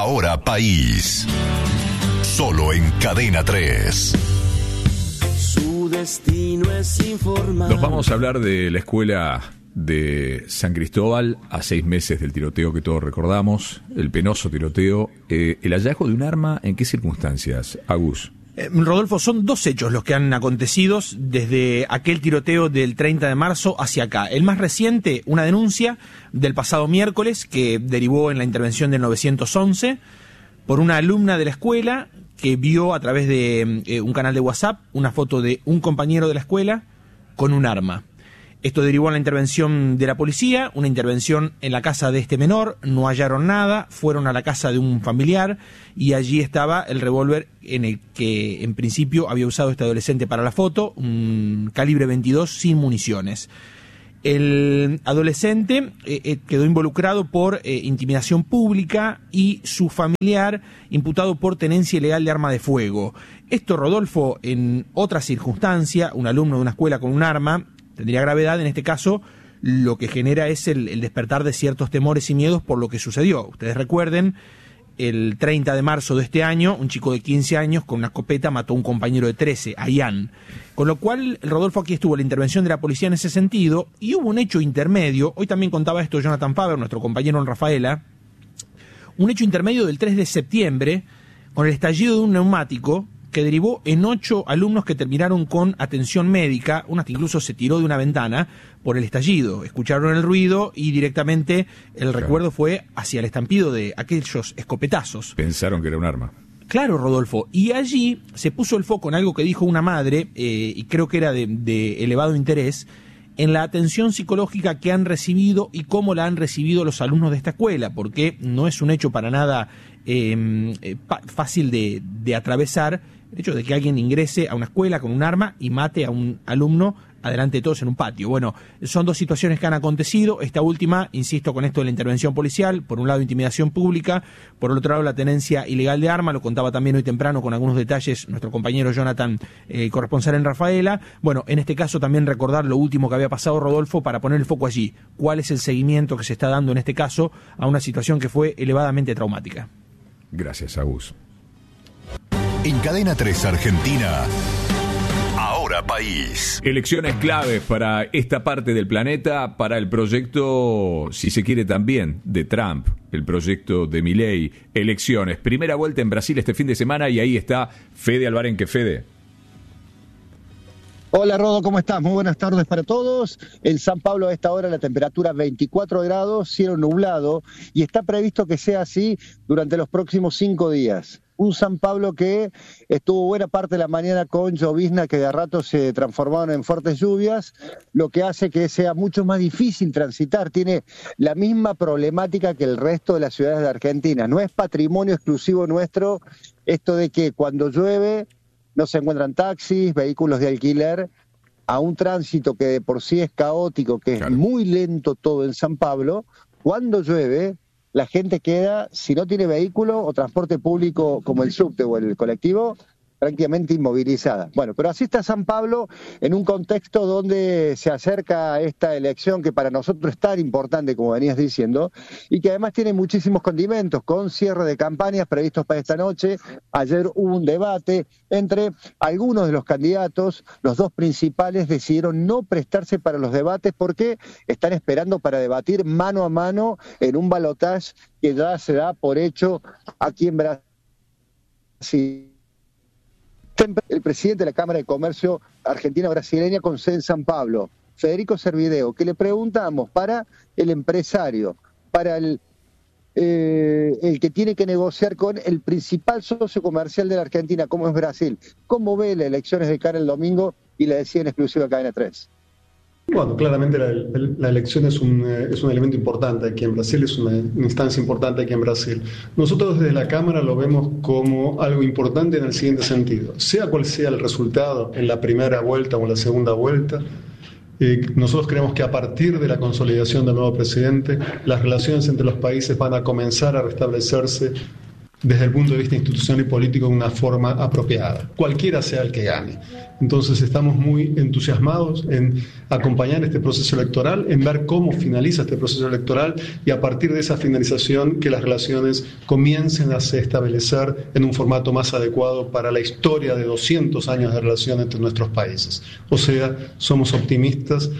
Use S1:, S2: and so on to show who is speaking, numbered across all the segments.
S1: Ahora País. Solo en Cadena 3.
S2: Su destino es informar.
S3: Nos vamos a hablar de la escuela de San Cristóbal a 6 meses del tiroteo que todos recordamos, el penoso tiroteo. El hallazgo de un arma, ¿en qué circunstancias, Agus?
S4: Rodolfo, son 2 hechos los que han acontecido desde aquel tiroteo del 30 de marzo hacia acá. El más reciente, una denuncia del pasado miércoles que derivó en la intervención del 911 por una alumna de la escuela que vio a través de un canal de WhatsApp una foto de un compañero de la escuela con un arma. Esto derivó en la intervención de la policía, una intervención en la casa de este menor, no hallaron nada, fueron a la casa de un familiar y allí estaba el revólver en el que en principio había usado este adolescente para la foto, un calibre 22 sin municiones. El adolescente quedó involucrado por intimidación pública y su familiar imputado por tenencia ilegal de arma de fuego. Esto, Rodolfo, en otra circunstancia, un alumno de una escuela con un arma, tendría gravedad. En este caso, lo que genera es el despertar de ciertos temores y miedos por lo que sucedió. Ustedes recuerden, el 30 de marzo de este año, un chico de 15 años con una escopeta mató a un compañero de 13, a Ian. Con lo cual, Rodolfo, aquí estuvo la intervención de la policía en ese sentido, y hubo un hecho intermedio. Hoy también contaba esto Jonathan Faber, nuestro compañero en Rafaela, un hecho intermedio del 3 de septiembre, con el estallido de un neumático que derivó en 8 alumnos que terminaron con atención médica. Una hasta incluso se tiró de una ventana por el estallido. Escucharon el ruido y directamente el recuerdo fue hacia el estampido de aquellos escopetazos.
S3: Pensaron que era un arma.
S4: Claro, Rodolfo. Y allí se puso el foco en algo que dijo una madre, y creo que era de elevado interés, en la atención psicológica que han recibido y cómo la han recibido los alumnos de esta escuela, porque no es un hecho para nada fácil de atravesar el hecho de que alguien ingrese a una escuela con un arma y mate a un alumno adelante de todos en un patio. Bueno, son 2 situaciones que han acontecido. Esta última, insisto, con esto de la intervención policial, por un lado intimidación pública, por el otro lado la tenencia ilegal de arma, lo contaba también hoy temprano con algunos detalles nuestro compañero Jonathan, corresponsal en Rafaela. Bueno, en este caso también recordar lo último que había pasado, Rodolfo, para poner el foco allí. ¿Cuál es el seguimiento que se está dando en este caso a una situación que fue elevadamente traumática?
S3: Gracias, Agus.
S1: En Cadena 3 Argentina, Ahora País.
S3: Elecciones claves para esta parte del planeta, para el proyecto, si se quiere también, de Trump, el proyecto de Milei. Elecciones, primera vuelta en Brasil este fin de semana y ahí está Fede Alvarenque. Fede.
S5: Hola Rodo, ¿cómo estás? Muy buenas tardes para todos. En San Pablo a esta hora la temperatura 24 grados, cielo nublado, y está previsto que sea así durante los próximos 5 días. Un San Pablo que estuvo buena parte de la mañana con llovizna que de a rato se transformaron en fuertes lluvias, lo que hace que sea mucho más difícil transitar. Tiene la misma problemática que el resto de las ciudades de Argentina. No es patrimonio exclusivo nuestro esto de que cuando llueve no se encuentran taxis, vehículos de alquiler, a un tránsito que de por sí es caótico, que es muy lento todo en San Pablo. Cuando llueve, la gente queda, si no tiene vehículo o transporte público como el subte o el colectivo, prácticamente inmovilizada. Bueno, pero así está San Pablo en un contexto donde se acerca esta elección que para nosotros es tan importante, como venías diciendo, y que además tiene muchísimos condimentos, con cierre de campañas previstos para esta noche. Ayer hubo un debate entre algunos de los candidatos. Los 2 principales decidieron no prestarse para los debates porque están esperando para debatir mano a mano en un balotaje que ya se da por hecho aquí en Brasil. El presidente de la Cámara de Comercio Argentina-Brasileña con sede en San Pablo, Federico Servideo, que le preguntamos para el empresario, para el que tiene que negociar con el principal socio comercial de la Argentina, como es Brasil, ¿cómo ve las elecciones de cara el domingo? Y le decía en exclusiva Cadena 3.
S6: Bueno, claramente la elección es un elemento importante aquí en Brasil, es una instancia importante aquí en Brasil. Nosotros desde la Cámara lo vemos como algo importante en el siguiente sentido. Sea cual sea el resultado en la primera vuelta o en la segunda vuelta, nosotros creemos que a partir de la consolidación del nuevo presidente, las relaciones entre los países van a comenzar a restablecerse desde el punto de vista institucional y político de una forma apropiada, cualquiera sea el que gane. Entonces estamos muy entusiasmados en acompañar este proceso electoral, en ver cómo finaliza este proceso electoral y a partir de esa finalización que las relaciones comiencen a se establecer en un formato más adecuado para la historia de 200 años de relación entre nuestros países. O sea, somos optimistas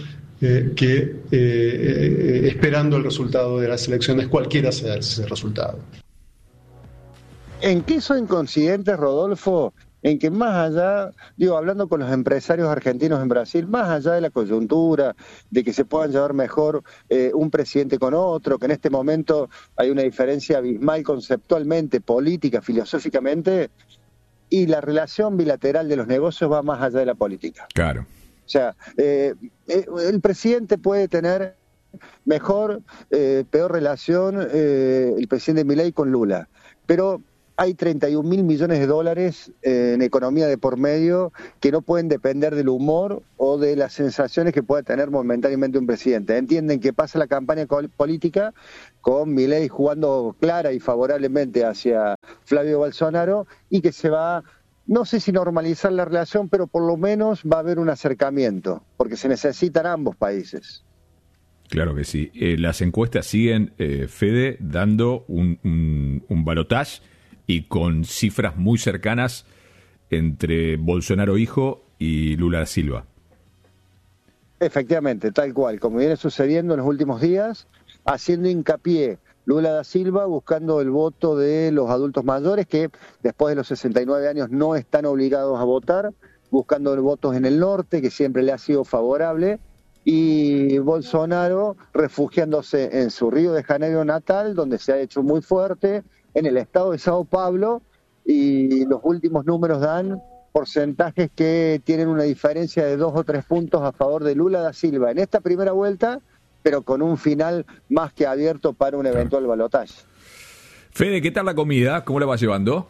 S6: esperando el resultado de las elecciones, cualquiera sea ese resultado.
S5: ¿En qué son coincidentes, Rodolfo? En que más allá, hablando con los empresarios argentinos en Brasil, más allá de la coyuntura, de que se puedan llevar mejor un presidente con otro, que en este momento hay una diferencia abismal conceptualmente, política, filosóficamente, y la relación bilateral de los negocios va más allá de la política.
S3: Claro.
S5: O sea, el presidente puede tener mejor, peor relación, el presidente Milei con Lula, pero hay 31.000 millones de dólares en economía de por medio que no pueden depender del humor o de las sensaciones que pueda tener momentáneamente un presidente. Entienden que pasa la campaña política con Milei jugando clara y favorablemente hacia Flavio Bolsonaro y que se va, no sé si normalizar la relación, pero por lo menos va a haber un acercamiento, porque se necesitan ambos países.
S3: Claro que sí. Las encuestas siguen, Fede, dando un balotaje y con cifras muy cercanas entre Bolsonaro hijo y Lula da Silva.
S5: Efectivamente, tal cual, como viene sucediendo en los últimos días, haciendo hincapié Lula da Silva buscando el voto de los adultos mayores que después de los 69 años no están obligados a votar, buscando votos en el norte, que siempre le ha sido favorable, y Bolsonaro refugiándose en su Río de Janeiro natal, donde se ha hecho muy fuerte, en el estado de Sao Paulo, y los últimos números dan porcentajes que tienen una diferencia de 2 o 3 puntos a favor de Lula da Silva en esta primera vuelta, pero con un final más que abierto para un eventual balotaje.
S3: Fede, ¿qué tal la comida? ¿Cómo la vas llevando?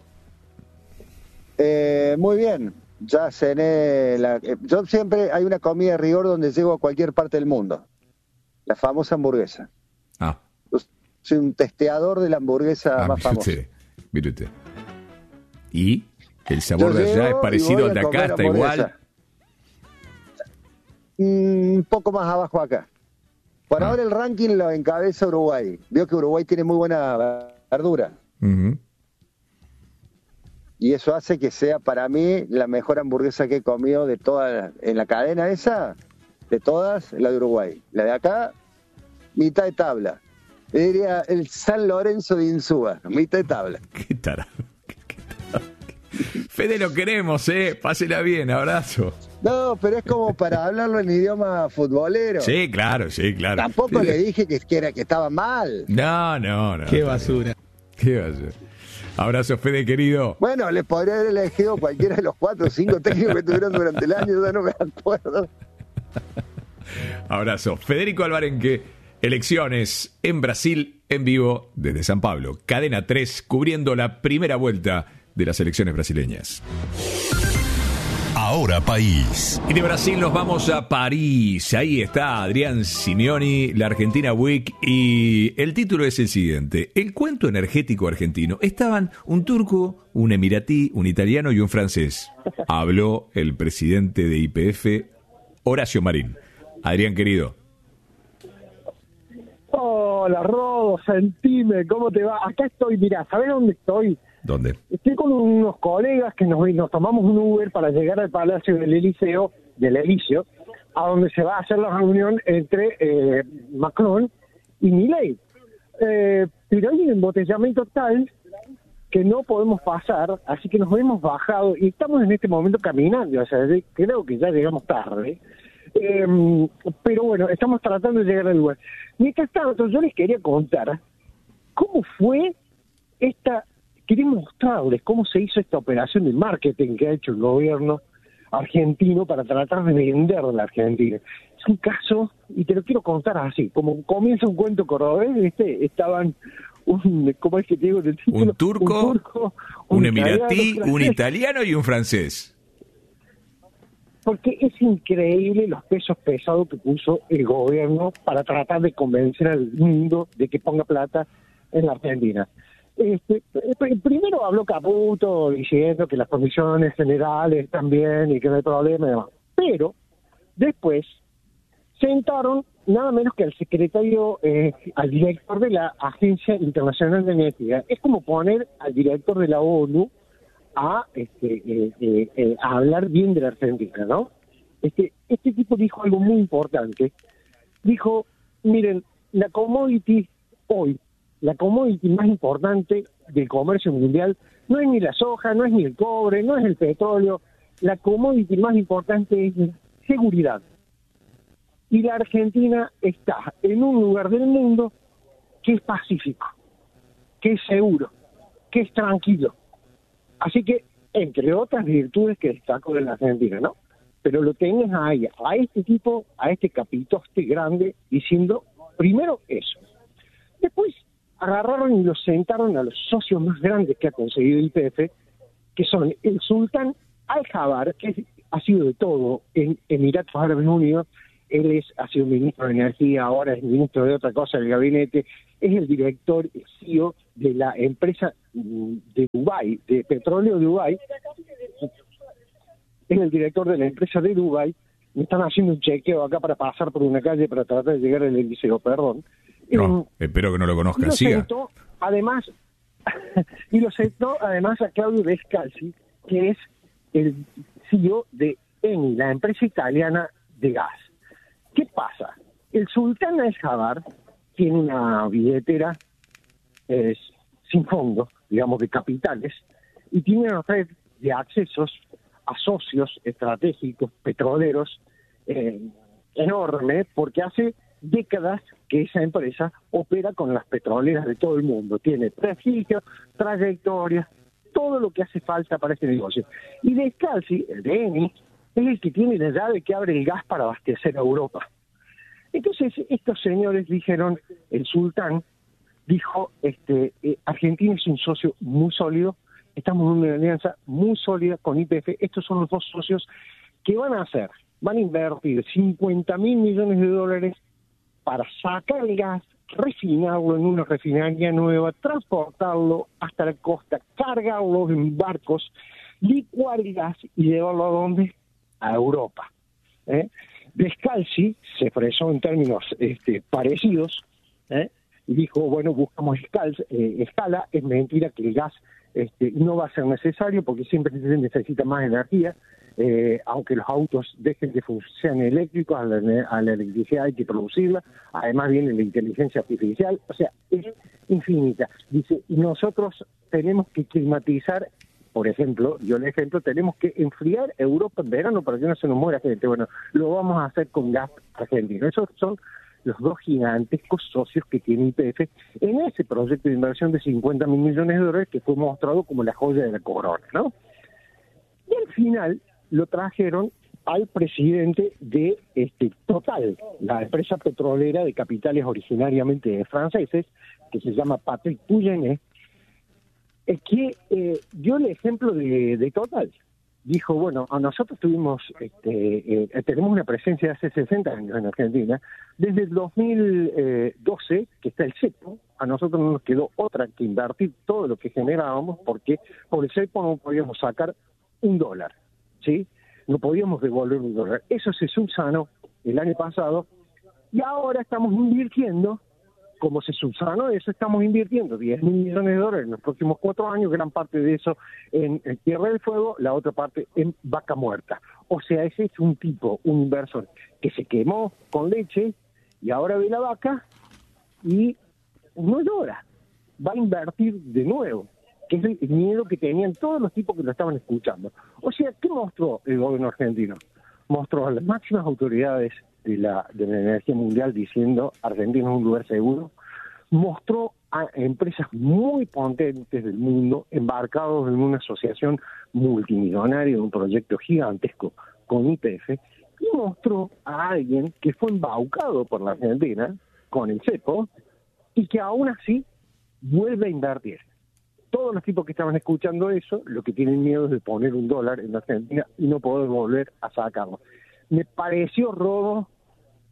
S5: Muy bien, ya cené. Yo siempre hay una comida de rigor donde llego a cualquier parte del mundo, la famosa hamburguesa. Soy un testeador de la hamburguesa más famosa.
S3: Mire usted. ¿Y el sabor de allá es parecido al de acá? ¿Está igual?
S5: Un poco más abajo acá. Por ahora el ranking lo encabeza Uruguay. Veo que Uruguay tiene muy buena verdura.
S3: Uh-huh.
S5: Y eso hace que sea para mí la mejor hamburguesa que he comido de todas, en la cadena esa, de todas, la de Uruguay. La de acá, mitad de tabla. Diría el San Lorenzo de Insúa, mitad de tabla.
S3: Qué tarado. Fede, lo queremos, pásela bien, abrazo.
S5: No, pero es como para hablarlo en idioma futbolero.
S3: Sí, claro.
S5: Tampoco le dije que estaba mal.
S3: No.
S4: Qué basura.
S3: Abrazo, Fede, querido.
S5: Bueno, les podría haber elegido cualquiera de los 4 o 5 técnicos que tuvieron durante el año, ya no me acuerdo.
S3: Abrazo. Federico Alvarenque. Elecciones en Brasil en vivo desde San Pablo. Cadena 3 cubriendo la primera vuelta de las elecciones brasileñas.
S1: Ahora País.
S3: Y de Brasil nos vamos a París. Ahí está Adrián Simeoni, la Argentina Week. Y el título es el siguiente. El cuento energético argentino. Estaban un turco, un emiratí, un italiano y un francés. Habló el presidente de YPF, Horacio Marín. Adrián, querido.
S7: Hola, Rodo, sentime, ¿cómo te va? Acá estoy, mirá, ¿sabés dónde estoy?
S3: ¿Dónde?
S7: Estoy con unos colegas que nos tomamos un Uber para llegar al Palacio del Elíseo, a donde se va a hacer la reunión entre Macron y Milei. Pero hay un embotellamiento tal que no podemos pasar, así que nos hemos bajado y estamos en este momento caminando, o sea, creo que ya llegamos tarde. Pero bueno, estamos tratando de llegar al lugar. Mientras tanto, yo les quería contar cómo fue quería mostrarles cómo se hizo esta operación de marketing que ha hecho el gobierno argentino para tratar de vender la Argentina. Es un caso, y te lo quiero contar así, como comienza un cuento cordobés, estaban ¿cómo es que te digo?
S3: Un turco, un emiratí, un italiano y un francés.
S7: Porque es increíble los pesos pesados que puso el gobierno para tratar de convencer al mundo de que ponga plata en la Argentina. Primero habló Caputo diciendo que las condiciones generales están bien y que no hay problema y demás. Pero después sentaron nada menos que al secretario, al director de la Agencia Internacional de Energía. Es como poner al director de la ONU a hablar bien de la Argentina, ¿no? Este tipo dijo algo muy importante. Dijo, miren, la commodity hoy, la commodity más importante del comercio mundial no es ni la soja, no es ni el cobre, no es el petróleo. La commodity más importante es la seguridad. Y la Argentina está en un lugar del mundo que es pacífico, que es seguro, que es tranquilo. Así que, entre otras virtudes que destaco de la Argentina, ¿no? Pero lo tenés ahí, a este tipo, a este capitoste grande, diciendo primero eso. Después agarraron y los sentaron a los socios más grandes que ha conseguido YPF, que son el sultán Al-Jaber, que ha sido de todo en Emiratos Árabes Unidos. Él ha sido ministro de Energía, ahora es ministro de otra cosa del gabinete, es el director, el CEO de la empresa de Dubái, de petróleo de Dubái, es el director de la empresa de Dubái. Me están haciendo un chequeo acá para pasar por una calle para tratar de llegar al Eliseo, perdón.
S3: No, espero que no lo conozcan, siga.
S7: Además, y lo sentó además a Claudio Descalzi, que es el CEO de Eni, la empresa italiana de gas. ¿Qué pasa? El sultán Al-Jaber tiene una billetera sin fondo, digamos, de capitales, y tiene una red de accesos a socios estratégicos petroleros enorme, porque hace décadas que esa empresa opera con las petroleras de todo el mundo. Tiene prestigio, trayectoria, todo lo que hace falta para este negocio. Y Descalzi, el de Eni, es el que tiene la llave que abre el gas para abastecer a Europa. Entonces, estos señores dijeron, el sultán dijo, Argentina es un socio muy sólido, estamos en una alianza muy sólida con YPF, estos son los dos socios que van a invertir $50.000 millones para sacar el gas, refinarlo en una refinaria nueva, transportarlo hasta la costa, cargarlo en barcos, licuar el gas y llevarlo ¿a dónde? A Europa. Descalzi se expresó en términos parecidos, y dijo, bueno, buscamos escala, es mentira que el gas no va a ser necesario porque siempre se necesita más energía, aunque los autos dejen de sean eléctricos, a la electricidad hay que producirla, además viene la inteligencia artificial, o sea, es infinita. Dice, nosotros tenemos que climatizar, por ejemplo, tenemos que enfriar Europa en verano para que no se nos muera gente. Bueno, lo vamos a hacer con gas argentino. Esos son los dos gigantescos socios que tiene YPF en ese proyecto de inversión de $50.000 millones que fue mostrado como la joya de la corona, ¿no? Y al final lo trajeron al presidente de Total, la empresa petrolera de capitales originariamente franceses, que se llama Patrick Pouyanné, que dio el ejemplo de Total. Dijo, bueno, a nosotros tenemos una presencia de hace 60 años en Argentina. Desde el 2012, que está el cepo, a nosotros no nos quedó otra que invertir todo lo que generábamos, porque por el cepo no podíamos sacar $1, ¿sí? No podíamos devolver $1. Eso se subsanó el año pasado, y ahora estamos invirtiendo. Como se subsanó eso, estamos invirtiendo $10.000 millones en los próximos 4 años, gran parte de eso en Tierra del Fuego, la otra parte en Vaca Muerta. O sea, ese es un inversor que se quemó con leche y ahora ve la vaca y no llora. Va a invertir de nuevo, que es el miedo que tenían todos los tipos que lo estaban escuchando. O sea, ¿qué mostró el gobierno argentino? Mostró a las máximas autoridades de la energía mundial diciendo Argentina es un lugar seguro, mostró a empresas muy potentes del mundo embarcados en una asociación multimillonaria, un proyecto gigantesco con YPF, y mostró a alguien que fue embaucado por la Argentina con el cepo y que aún así vuelve a invertir. Todos los tipos que estaban escuchando eso, lo que tienen miedo es de poner $1 en la Argentina y no poder volver a sacarlo. Me pareció robo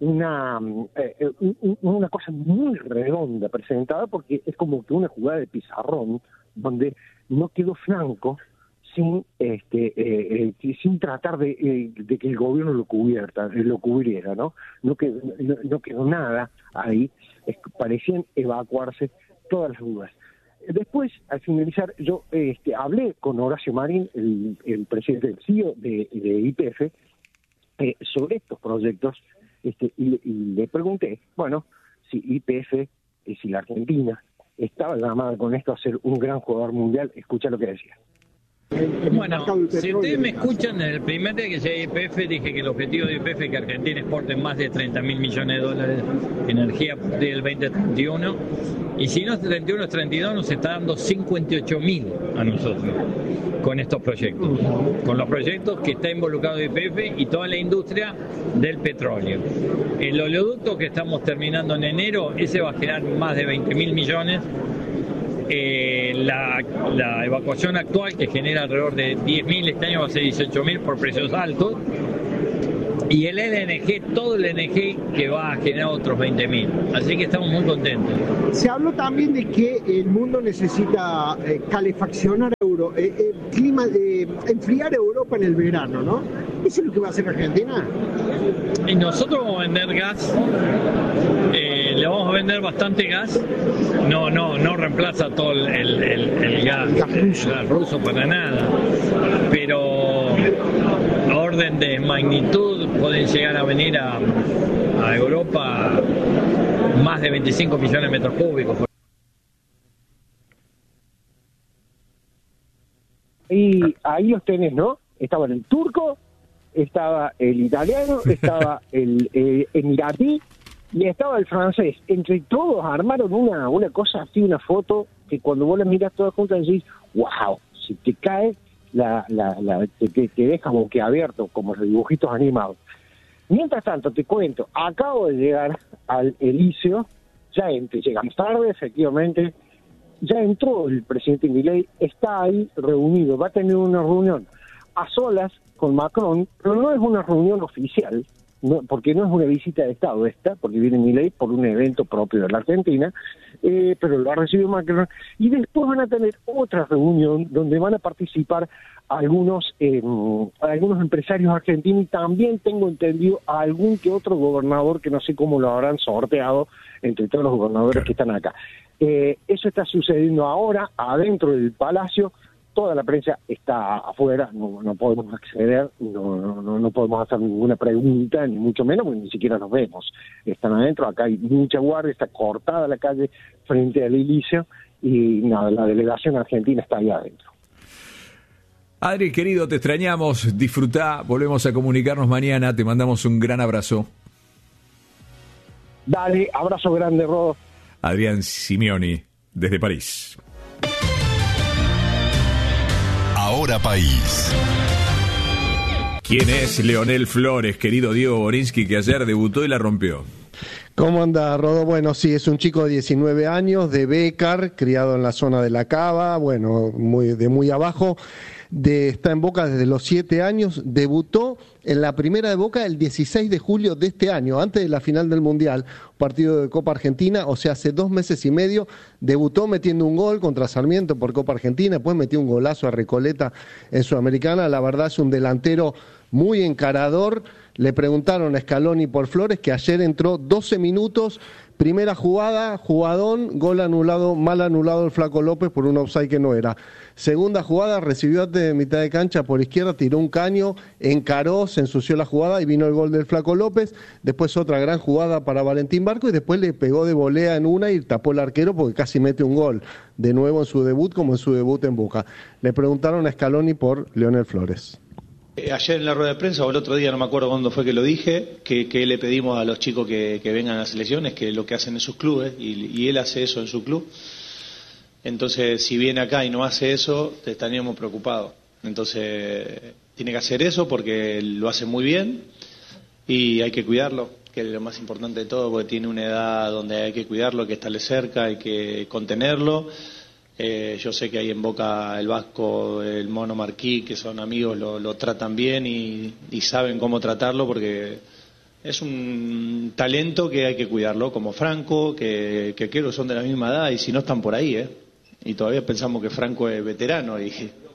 S7: una cosa muy redonda presentada, porque es como que una jugada de pizarrón donde no quedó Franco sin tratar de que el gobierno lo cubriera, ¿no? No quedó nada ahí. Parecían evacuarse todas las dudas. Después, al finalizar, yo hablé con Horacio Marín, el presidente del CEO de YPF, sobre estos proyectos, y le pregunté, bueno, si YPF, si la Argentina estaba llamada con esto a ser un gran jugador mundial. Escucha lo que decía.
S8: Bueno, si ustedes me escuchan, en el primer día que llegué a YPF dije que el objetivo de YPF es que Argentina exporte más de 30.000 millones de dólares de energía del 2031, y si no es 31 es 32, nos está dando 58.000 a nosotros con estos proyectos, con los proyectos que está involucrado YPF y toda la industria del petróleo. El oleoducto que estamos terminando en enero, ese va a generar más de 20.000 millones. La evacuación actual, que genera alrededor de 10.000, este año va a ser 18.000 por precios altos, y el LNG, todo el LNG que va a generar otros 20.000. Así que estamos muy contentos.
S9: Se habló también de que el mundo necesita calefaccionar enfriar Europa en el verano, ¿no? ¿Eso es lo que va a hacer Argentina?
S8: Y nosotros vamos a vender gas, le vamos a vender bastante gas. No reemplaza todo el gas ruso para nada, pero a orden de magnitud pueden llegar a venir a Europa más de 25 millones de metros cúbicos.
S7: Y ahí los tenés, ¿no? Estaba el turco, estaba el italiano, estaba el emiratí y estaba el francés. Entre todos armaron una cosa así, una foto, que cuando vos la miras todas juntas decís, wow, si te cae, te deja boquiabierto, como los dibujitos animados. Mientras tanto, te cuento, acabo de llegar al Elíseo, llegamos tarde, efectivamente, ya entró el presidente Milei, está ahí reunido, va a tener una reunión a solas con Macron, pero no es una reunión oficial, porque no es una visita de Estado porque viene Milei por un evento propio de la Argentina, pero lo ha recibido Macron, y después van a tener otra reunión donde van a participar algunos empresarios argentinos, y también tengo entendido a algún que otro gobernador, que no sé cómo lo habrán sorteado entre todos los gobernadores que están acá. Eso está sucediendo ahora adentro del Palacio. Toda la prensa está afuera, no podemos acceder, no podemos hacer ninguna pregunta, ni mucho menos, porque ni siquiera nos vemos. Están adentro, acá hay mucha guardia, está cortada la calle frente al Elíseo, y nada, la delegación argentina está ahí adentro.
S3: Adri, querido, te extrañamos, disfrutá, volvemos a comunicarnos mañana, te mandamos un gran abrazo.
S7: Dale, abrazo grande, Rodo.
S3: Adrián Simeoni, desde París.
S1: Ahora País.
S3: ¿Quién es Leonel Flores, querido Diego Borinsky, que ayer debutó y la rompió?
S10: ¿Cómo anda, Rodo? Bueno, sí, es un chico de 19 años, de Bécar, criado en la zona de La Cava, bueno, de muy abajo. Está en Boca desde los 7 años, debutó en la primera de Boca el 16 de julio de este año, antes de la final del Mundial, partido de Copa Argentina, o sea, hace 2 meses y medio, debutó metiendo un gol contra Sarmiento por Copa Argentina, después metió un golazo a Recoleta en Sudamericana. La verdad es un delantero muy encarador. Le preguntaron a Scaloni por Flores, que ayer entró 12 minutos, primera jugada, jugadón, gol anulado, mal anulado el Flaco López por un offside que no era. Segunda jugada, recibió antes de mitad de cancha por izquierda, tiró un caño, encaró, se ensució la jugada y vino el gol del Flaco López. Después otra gran jugada para Valentín Barco y después le pegó de volea en una y tapó el arquero porque casi mete un gol. De nuevo en su debut, como en su debut en Boca. Le preguntaron a Scaloni por Leonel Flores.
S11: Ayer en la rueda de prensa, o el otro día, no me acuerdo cuándo fue que lo dije, que le pedimos a los chicos que vengan a las selecciones, que lo que hacen en sus clubes, y él hace eso en su club. Entonces, si viene acá y no hace eso, estaríamos preocupados. Entonces, tiene que hacer eso porque lo hace muy bien y hay que cuidarlo, que es lo más importante de todo, porque tiene una edad donde hay que cuidarlo, hay que estarle cerca, hay que contenerlo. Yo sé que ahí en Boca el Vasco, el Mono Marquí, que son amigos, lo tratan bien y saben cómo tratarlo, porque Es un talento que hay que cuidarlo, como Franco, que creo que son de la misma edad y si no están por ahí, y todavía pensamos que Franco es veterano y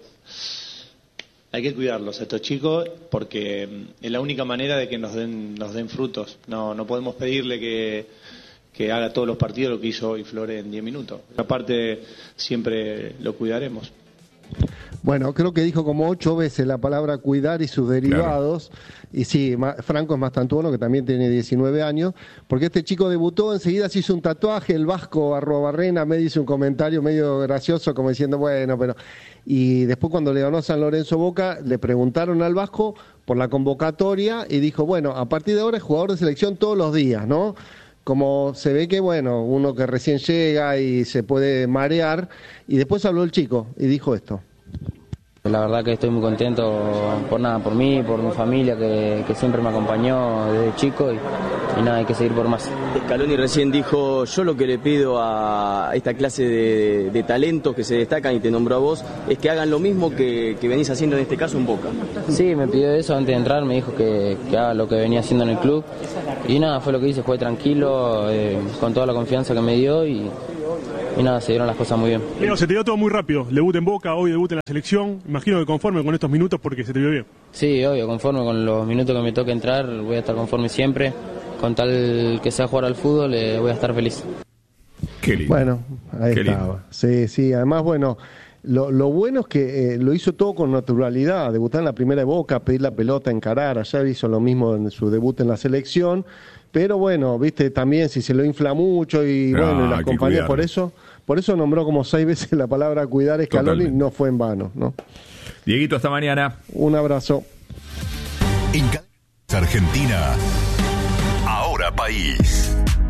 S11: hay que cuidarlos a estos chicos porque es la única manera de que nos den frutos. No podemos pedirle que haga todos los partidos lo que hizo hoy Flores en 10 minutos. Aparte, siempre lo cuidaremos.
S10: Bueno, creo que dijo como 8 veces la palabra cuidar y sus derivados. Claro. Y sí, Franco es Mastantuono, que también tiene 19 años, porque este chico debutó, enseguida se hizo un tatuaje, el Vasco Arrobarrena me hizo un comentario medio gracioso, como diciendo, bueno, pero... Y después cuando le ganó San Lorenzo Boca, le preguntaron al Vasco por la convocatoria y dijo, bueno, a partir de ahora es jugador de selección todos los días, ¿no? Como se ve que, bueno, uno que recién llega y se puede marear, y después habló el chico y dijo esto.
S12: La verdad que estoy muy contento por mí, por mi familia que siempre me acompañó desde chico y nada, hay que seguir por más.
S2: Scaloni recién dijo, yo lo que le pido a esta clase de talentos que se destacan y te nombró a vos, es que hagan lo mismo que venís haciendo en este caso en Boca.
S12: Sí, me pidió eso antes de entrar, me dijo que haga lo que venía haciendo en el club y nada, fue lo que hice, jugué tranquilo, con toda la confianza que me dio y nada, se dieron las cosas muy bien.
S13: Pero se te dio todo muy rápido, debut en Boca, hoy debut en la selección, imagino que conforme con estos minutos porque se te vio bien.
S12: Sí, obvio, conforme con los minutos que me toque entrar, voy a estar conforme siempre, con tal que sea jugar al fútbol, voy a estar feliz.
S3: Qué lindo.
S10: Bueno, ahí
S3: Qué
S10: estaba. Lindo. Sí, además, bueno, lo bueno es que lo hizo todo con naturalidad, debutar en la primera de Boca, pedir la pelota, encarar, allá hizo lo mismo en su debut en la selección, pero bueno, viste, también si se lo infla mucho y bueno, y las compañías por eso nombró como 6 veces la palabra cuidar Scaloni, no fue en vano, ¿no?
S3: Dieguito, hasta mañana.
S10: Un abrazo.
S1: En Argentina, Ahora País.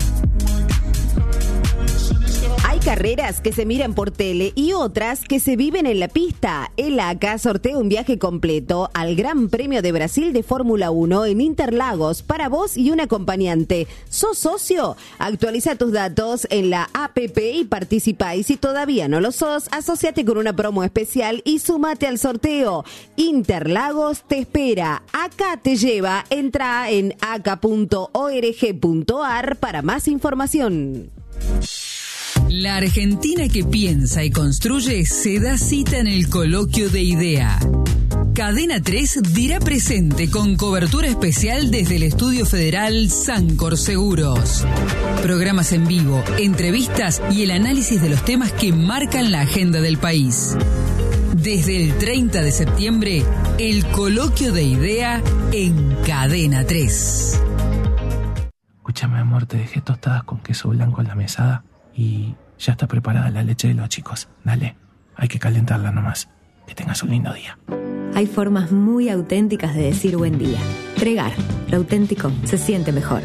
S14: Hay carreras que se miran por tele y otras que se viven en la pista. El ACA sortea un viaje completo al Gran Premio de Brasil de Fórmula 1 en Interlagos para vos y un acompañante. ¿Sos socio? Actualiza tus datos en la APP y participa. Y si todavía no lo sos, asociate con una promo especial y súmate al sorteo. Interlagos te espera. ACA te lleva. Entra en aca.org.ar para más información.
S15: La Argentina que piensa y construye se da cita en el Coloquio de Idea. Cadena 3 dirá presente con cobertura especial desde el Estudio Federal Sancor Seguros. Programas en vivo, entrevistas y el análisis de los temas que marcan la agenda del país. Desde el 30 de septiembre, el Coloquio de Idea en Cadena 3.
S16: Escúchame, amor, te dejé tostadas con queso blanco en la mesada. Y ya está preparada la leche de los chicos. Dale, hay que calentarla nomás. Que tengas un lindo día.
S17: Hay formas muy auténticas de decir buen día. Tregar, lo auténtico se siente mejor.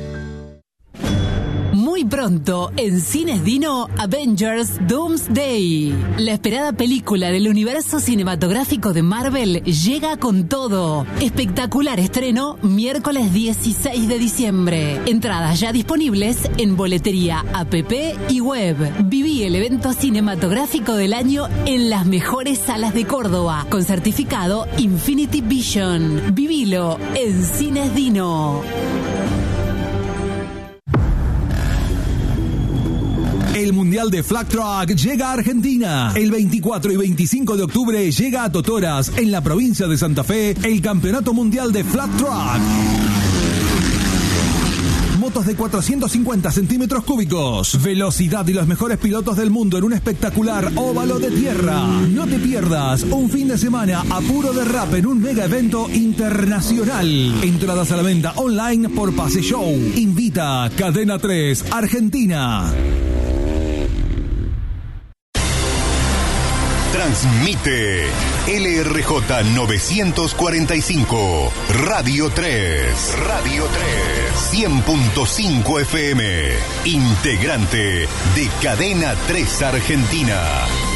S15: Muy pronto, en Cines Dino, Avengers Doomsday. La esperada película del universo cinematográfico de Marvel llega con todo. Espectacular estreno, miércoles 16 de diciembre. Entradas ya disponibles en boletería, app y web. Viví el evento cinematográfico del año en las mejores salas de Córdoba, con certificado Infinity Vision. Vivilo en Cines Dino.
S18: El Mundial de Flag Track llega a Argentina. El 24 y 25 de octubre llega a Totoras, en la provincia de Santa Fe, el Campeonato Mundial de Flag Track. Motos de 450 centímetros cúbicos, velocidad y los mejores pilotos del mundo en un espectacular óvalo de tierra. No te pierdas un fin de semana a puro derrape en un mega evento internacional. Entradas a la venta online por Pase Show. Invita Cadena 3 Argentina.
S1: Transmite LRJ 945, Radio 3. Radio 3, 100.5 FM, integrante de Cadena 3 Argentina.